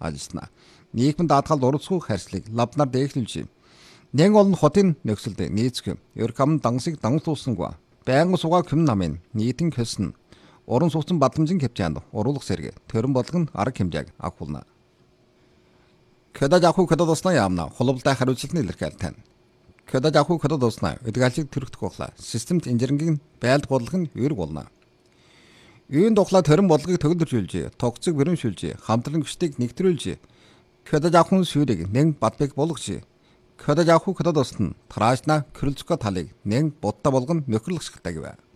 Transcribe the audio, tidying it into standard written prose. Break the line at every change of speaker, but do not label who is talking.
ажилласнаа. Нийгмийн даатгалд оролцох харьцлыг лабнаар дэглүүлж, нэн олон хотын нөхцөлд нийцэх, ерх амн дангасыг дангалтуулсангүй, байнгын сугаа хүм намын нийтэн хөсөн, уран сууцсан бадамжин хэмжээнд уруулах зэрэг төрөн болгон арга хэмжээг агуулна. Көдөж авах көдөд уснаа яамна холболтой хариуцлагын илэрхийлэл тань. Көдөж авах көдөд уснаа өдгөлжиг төрөх тухайла системд инженерийн байлд бодлого нь үүрэг болно. Үйн тухлаа төрөн бодлогыг төгөлдржүүлж, тогтцог бүрэмшүүлж, хамтран хүчтэйг нэгтрүүлж, көдөж авах сүрийг нэн батбэг болгож, көдөж авах көдөд усна траашна körөлцгөө талыг нэн будта болгон нөхөрлөх шигтэй гэв.